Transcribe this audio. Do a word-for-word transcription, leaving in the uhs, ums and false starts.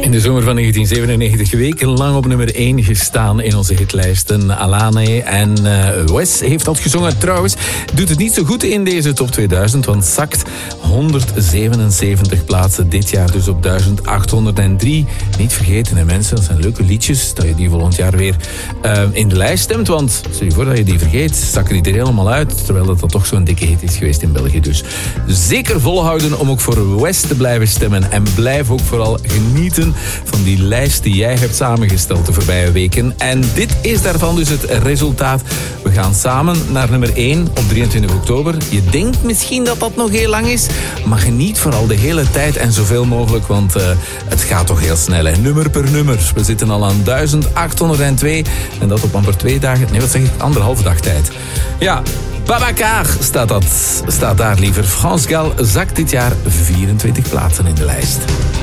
In de zomer van negentien zevenennegentig wekenlang op nummer één gestaan in onze hitlijsten. Alane en uh, Wes heeft dat gezongen. Trouwens, doet het niet zo goed in deze top tweeduizend, want zakt honderdzevenenzeventig plaatsen dit jaar, dus op duizend achthonderddrie. Niet vergeten, hè mensen, dat zijn leuke liedjes, dat je die volgend jaar weer uh, in de lijst stemt, want stel je voor dat je die vergeet, zakken die er helemaal uit, terwijl dat, dat toch zo'n dikke hit is geweest in België. Dus zeker volhouden om ook voor Wes te blijven stemmen en blijf ook vooral genieten van die lijst die jij hebt samengesteld de voorbije weken. En dit is daarvan dus het resultaat. We gaan samen naar nummer één op drieëntwintig oktober. Je denkt misschien dat dat nog heel lang is, maar geniet vooral de hele tijd en zoveel mogelijk, want uh, het gaat toch heel snel, hè? Nummer per nummer. We zitten al aan duizend achthonderdtwee en dat op amper twee dagen, nee wat zeg ik, anderhalve dag tijd. Ja, Babacar staat, dat, staat daar liever. France Gall zakt dit jaar vierentwintig plaatsen in de lijst.